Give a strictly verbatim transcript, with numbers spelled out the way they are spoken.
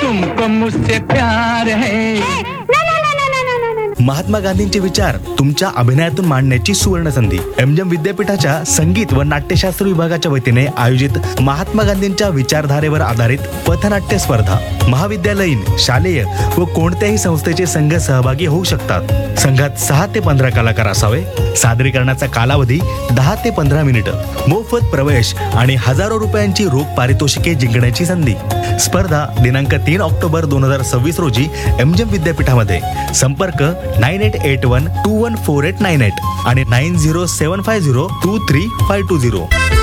तुमको मुझसे प्यार है. महात्मा गांधींचे विचार तुमच्या अभिनयातून मांडण्याची सुवर्ण संधी. एमजीएम विद्यापीठाच्या संगीत व नाट्यशास्त्र विभागाच्या वतीने आयोजित महात्मा गांधींच्या विचारधारेवर आधारित पथनाट्य स्पर्धा. महाविद्यालयीन, शालेय व कोणत्याही संस्थेचे संघ सहभागी होऊ शकतात. संघात सहा ते पंधरा कलाकार असावे. सादरीकरणाचा कालावधी दहा ते पंधरा मिनिटं. मोफत प्रवेश आणि हजारो रुपयांची रोख पारितोषिके जिंकण्याची संधी. स्पर्धा दिनांक तीन ऑक्टोबर दोन हजार सव्वीस रोजी एमजीएम विद्यापीठामध्ये. संपर्क nine eight eight one two one four eight nine eight आणि nine zero seven five zero to three five to zero.